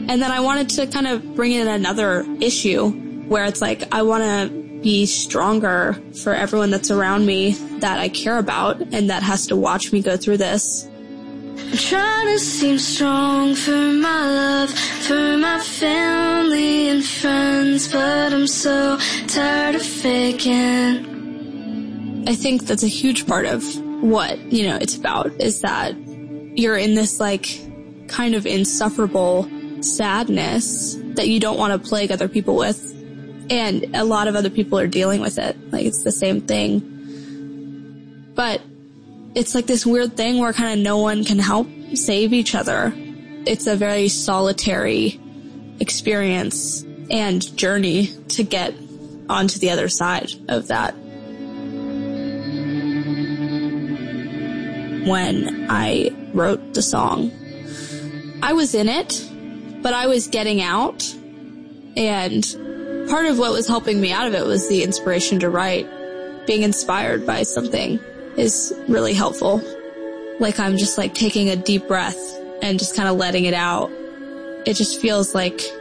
And then I wanted to kind of bring in another issue where it's like, I want to be stronger for everyone that's around me that I care about and that has to watch me go through this. I'm trying to seem strong for my love, for my family and friends, but I'm so tired of faking. I think that's a huge part of what, it's about, is that you're in this like kind of insufferable sadness that you don't want to plague other people with. And a lot of other people are dealing with it. Like, it's the same thing. But it's like this weird thing where kind of no one can help save each other. It's a very solitary experience and journey to get onto the other side of that. When I wrote the song, I was in it, but I was getting out. And part of what was helping me out of it was the inspiration to write. Being inspired by something is really helpful. Like, I'm just like taking a deep breath and just kind of letting it out. It just feels like